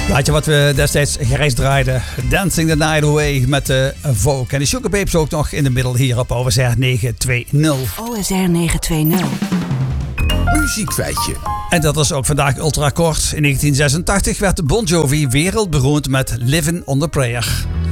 Weet je wat we destijds gereisd draaiden? Dancing the Night Away met de Vogue. En de Sugar Babes ook nog in de middel hier op OSR 920. OSR 920. Muziekfeitje. En dat is ook vandaag ultra kort. In 1986 werd Bon Jovi wereldberoemd met Living on the Prayer.